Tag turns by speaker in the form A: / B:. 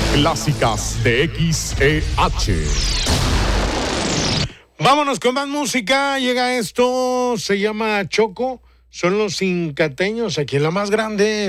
A: Clásicas de XEH.
B: Vámonos con más música. Llega esto, se llama Choco. Son los Incateños, aquí en La Más Grande.